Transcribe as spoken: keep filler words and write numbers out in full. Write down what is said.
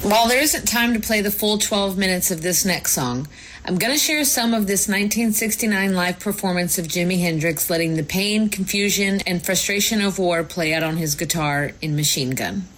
While there isn't time to play the full twelve minutes of this next song, I'm going to share some of this nineteen sixty-nine live performance of Jimi Hendrix letting the pain, confusion, and frustration of war play out on his guitar in Machine Gun.